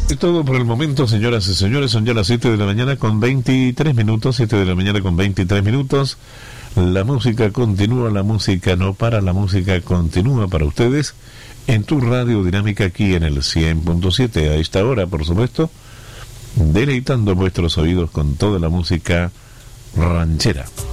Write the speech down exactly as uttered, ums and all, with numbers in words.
Es todo por el momento, señoras y señores. Son ya las siete de la mañana con veintitrés minutos. siete de la mañana con veintitrés minutos. La música continúa, la música no para, la música continúa para ustedes en tu radio dinámica aquí en el cien punto siete. A esta hora, por supuesto, deleitando vuestros oídos con toda la música ranchera.